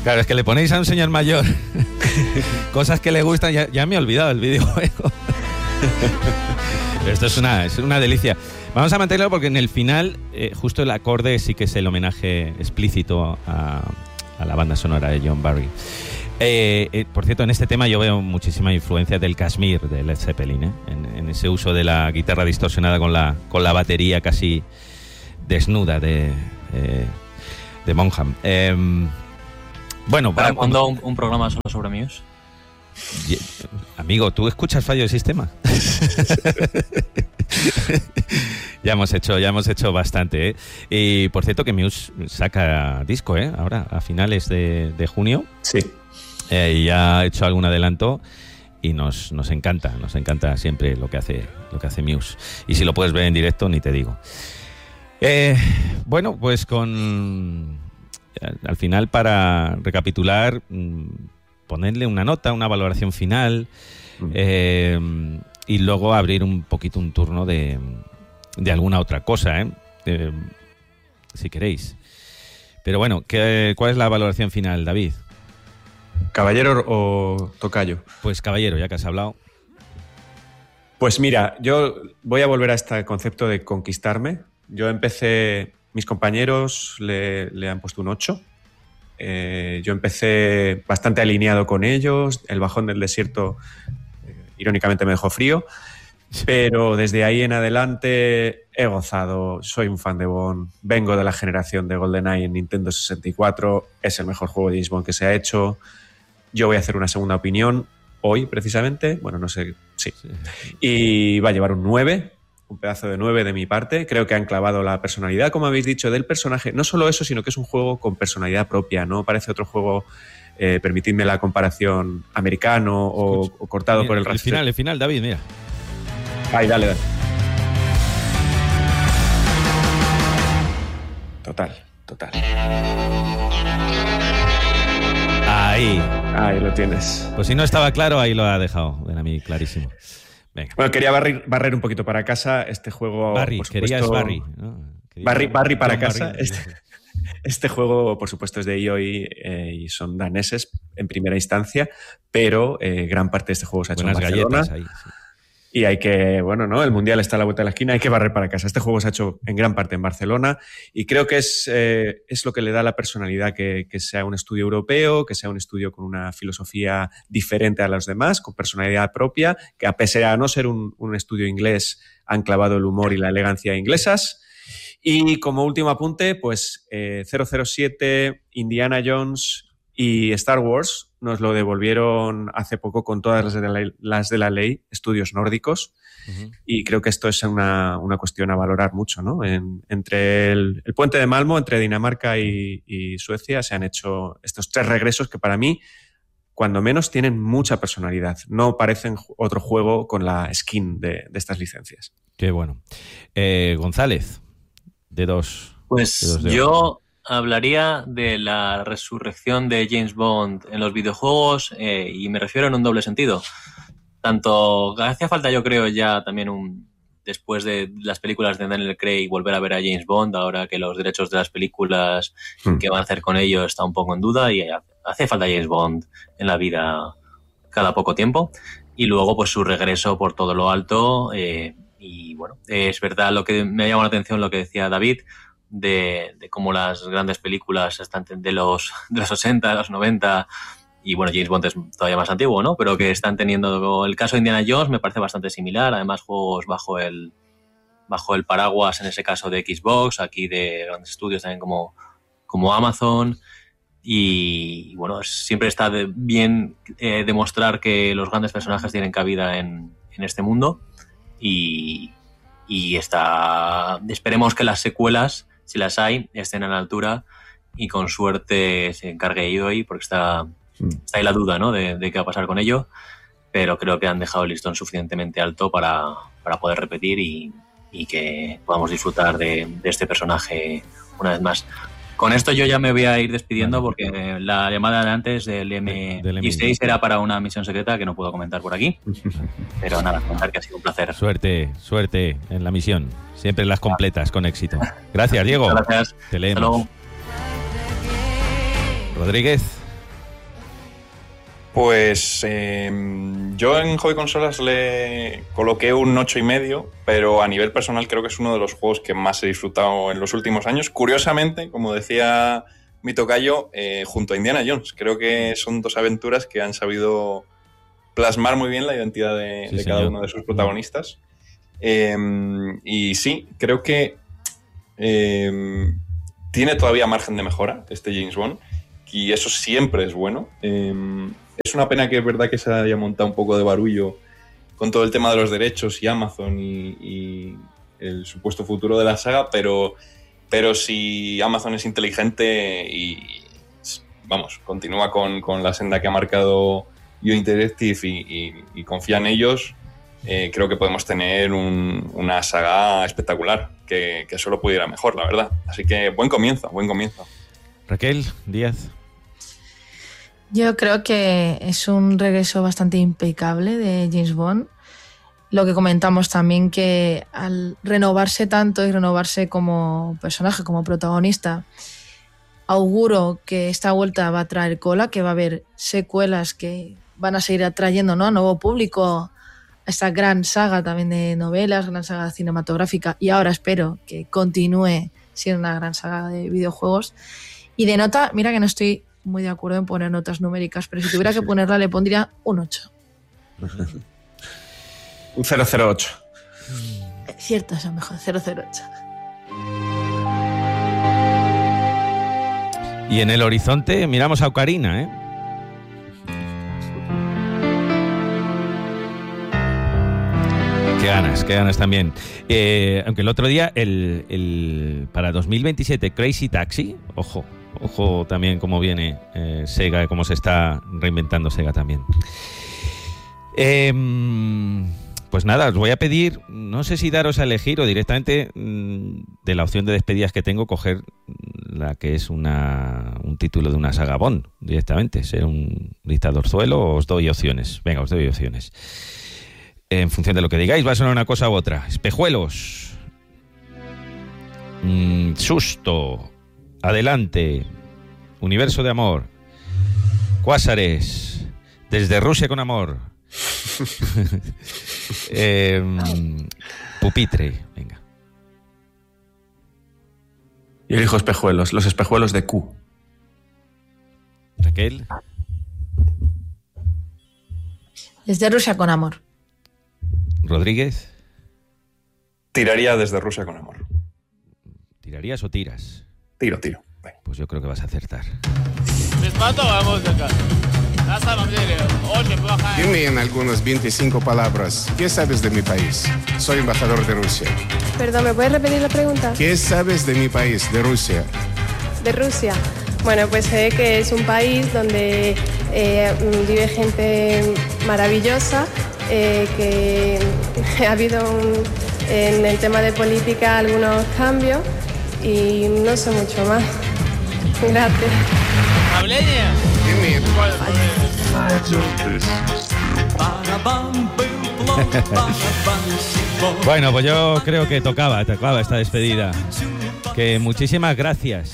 Claro, es que le ponéis a un señor mayor cosas que le gustan, ya me he olvidado el videojuego. Pero esto es una delicia. Vamos a mantenerlo porque en el final, justo el acorde sí que es el homenaje explícito a la banda sonora de John Barry. Por cierto, en este tema yo veo muchísima influencia del Kashmir de Led Zeppelin, en ese uso de la guitarra distorsionada con la batería casi desnuda de Bonham. Bueno, ¿para cuándo un programa solo sobre Muse? Amigo, ¿tú escuchas Fallo de Sistema? Ya hemos hecho bastante, ¿eh? Y por cierto que Muse saca disco, ahora a finales de junio. Sí. Ya ha hecho algún adelanto y nos encanta siempre lo que hace Muse. Y si lo puedes ver en directo, ni te digo. Bueno, pues al final, para recapitular, ponerle una nota, una valoración final, y luego abrir un poquito un turno de alguna otra cosa, si queréis. Pero bueno, ¿cuál es la valoración final, David? ¿Caballero o tocayo? Pues caballero, ya que has hablado. Pues mira, yo voy a volver a este concepto de conquistarme. Yo empecé, mis compañeros le han puesto un 8. Yo empecé bastante alineado con ellos. El bajón del desierto, irónicamente, me dejó frío. Pero desde ahí en adelante he gozado. Soy un fan de Bond. Vengo de la generación de GoldenEye en Nintendo 64. Es el mejor juego de James Bond que se ha hecho. Yo voy a hacer una segunda opinión hoy, precisamente. Bueno, no sé, sí. Y va a llevar un 9, un pedazo de 9 de mi parte. Creo que han clavado la personalidad, como habéis dicho, del personaje. No solo eso, sino que es un juego con personalidad propia. No parece otro juego, permitidme la comparación, americano o cortado por el resto. El final, David, mira. Ay, dale. Total. Ahí lo tienes. Pues si no estaba claro, ahí lo ha dejado. Ven a mí, clarísimo. Venga. Bueno, quería barrer un poquito para casa. Este juego... Barry, por supuesto, querías Barry, ¿no? Barry para casa. Barry. Este juego, por supuesto, es de IOI y son daneses en primera instancia, pero gran parte de este juego se ha hecho en Barcelona. Galletas ahí, sí. Y hay que, bueno, ¿no? El Mundial está a la vuelta de la esquina, hay que barrer para casa. Este juego se ha hecho en gran parte en Barcelona y creo que es lo que le da la personalidad que sea un estudio europeo, que sea un estudio con una filosofía diferente a los demás, con personalidad propia, que a pesar de no ser un estudio inglés, han clavado el humor y la elegancia inglesas. Y como último apunte, pues 007, Indiana Jones y Star Wars nos lo devolvieron hace poco con todas las de la ley, estudios nórdicos. Uh-huh. Y creo que esto es una cuestión a valorar mucho, ¿no? Entre el puente de Malmo, entre Dinamarca y Suecia, se han hecho estos 3 regresos que para mí, cuando menos, tienen mucha personalidad. No parecen otro juego con la skin de estas licencias. Qué bueno. González, de dos. Pues yo hablaría de la resurrección de James Bond en los videojuegos y me refiero en un doble sentido. Tanto hacía falta, yo creo, ya también después de las películas de Daniel Craig, volver a ver a James Bond, ahora que los derechos de las películas que van a hacer con ello está un poco en duda, y hace falta James Bond en la vida cada poco tiempo. Y luego, pues su regreso por todo lo alto. Y bueno, es verdad lo que me ha llamado la atención, lo que decía David, de cómo las grandes películas están de los 80, de los 90, y bueno, James Bond es todavía más antiguo, ¿no? Pero que están teniendo el caso de Indiana Jones me parece bastante similar, además juegos bajo el paraguas, en ese caso de Xbox, aquí de grandes estudios también como Amazon, y bueno, siempre está bien demostrar que los grandes personajes tienen cabida en este mundo, y esperemos que las secuelas, si las hay, estén a la altura y con suerte se encargue IOI, porque está ahí la duda, ¿no? de qué va a pasar con ello, pero creo que han dejado el listón suficientemente alto para poder repetir y que podamos disfrutar de este personaje una vez más. Con esto yo ya me voy a ir despidiendo porque la llamada de antes del MI6 era para una misión secreta que no puedo comentar por aquí. Pero nada, comentar que ha sido un placer. Suerte en la misión. Siempre las completas con éxito. Gracias, Diego. Gracias. Te leemos. Hasta luego. Rodríguez. Pues yo en Hobby Consolas le coloqué un 8,5, pero a nivel personal creo que es uno de los juegos que más he disfrutado en los últimos años. Curiosamente, como decía mi tocayo, junto a Indiana Jones. Creo que son dos aventuras que han sabido plasmar muy bien la identidad de cada uno de sus protagonistas. Y sí, creo que tiene todavía margen de mejora este James Bond, y eso siempre es bueno. Es una pena que es verdad que se haya montado un poco de barullo con todo el tema de los derechos y Amazon y el supuesto futuro de la saga, pero si Amazon es inteligente y vamos, continúa con la senda que ha marcado Yo Interactive y confía en ellos, creo que podemos tener una saga espectacular que solo pudiera mejor, la verdad. Así que buen comienzo. Raquel Díaz. Yo creo que es un regreso bastante impecable de James Bond. Lo que comentamos también, que al renovarse tanto y renovarse como personaje, como protagonista, auguro que esta vuelta va a traer cola, que va a haber secuelas que van a seguir atrayendo, ¿no?, a nuevo público a esta gran saga también de novelas, gran saga cinematográfica, y ahora espero que continúe siendo una gran saga de videojuegos. Y de nota, mira que no estoy muy de acuerdo en poner notas numéricas, pero si tuviera que ponerla le pondría un 8. Un 008. Cierto, eso mejor, 008. Y en el horizonte miramos a Ocarina, ¿eh? Qué ganas también. Aunque el otro día, para 2027, Crazy Taxi, ojo también cómo viene Sega, cómo se está reinventando Sega también. Pues nada, os voy a pedir, no sé si daros a elegir o directamente de la opción de despedidas que tengo, coger la que es un título de una saga Bond directamente, ser un dictadorzuelo, o os doy opciones. Venga, os doy opciones. En función de lo que digáis, va a sonar una cosa u otra. Espejuelos. Susto. Adelante. Universo de amor. Cuásares. Desde Rusia con amor. Pupitre. Venga. Yo elijo espejuelos. Los espejuelos de Q. Raquel. Desde Rusia con amor. Rodríguez. Tiraría Desde Rusia con amor. ¿Tirarías o tiras? Tiro. Venga. Pues yo creo que vas a acertar. Dime en algunas 25 palabras, ¿qué sabes de mi país? Soy embajador de Rusia. Perdón, ¿me puedes repetir la pregunta? ¿Qué sabes de mi país, de Rusia? De Rusia. Bueno, pues sé que es un país donde vive gente maravillosa, que ha habido en el tema de política algunos cambios y no sé mucho más. Gracias. Bueno, pues yo creo que tocaba esta despedida. Que muchísimas gracias.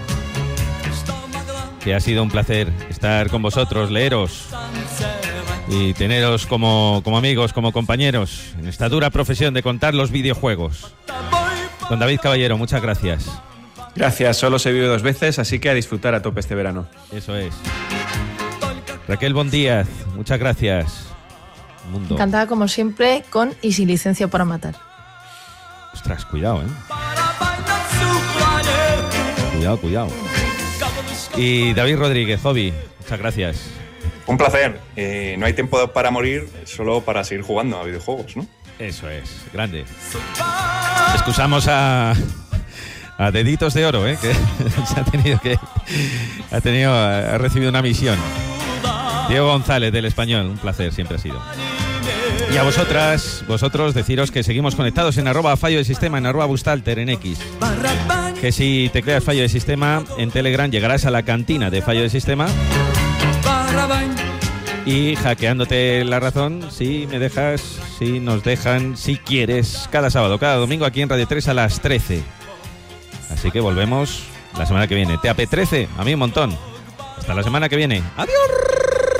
Que ha sido un placer estar con vosotros, leeros y teneros como amigos, como compañeros en esta dura profesión de contar los videojuegos. Don David Caballero, muchas gracias. Gracias, solo se vive 2 veces, así que a disfrutar a tope este verano. Eso es. Raquel Bondíaz, muchas gracias. Mundo. Encantada como siempre, con y sin licencia para matar. Ostras, cuidado, Cuidado. Y David Rodríguez, Hobby, muchas gracias. Un placer. No hay tiempo para morir, solo para seguir jugando a videojuegos, ¿no? Eso es, grande. Excusamos a Deditos de Oro, que ha recibido una misión. Diego González, del Español, un placer, siempre ha sido. Y a vosotros deciros que seguimos conectados en @fallo de sistema, en @bustalter, en X. Que si te creas Fallo de Sistema en Telegram llegarás a la cantina de Fallo de Sistema y hackeándote la razón, si me dejas, si nos dejan, si quieres, cada sábado, cada domingo aquí en Radio 3 a las 13. Así que volvemos la semana que viene. TAP 13, a mí un montón. Hasta la semana que viene. ¡Adiós!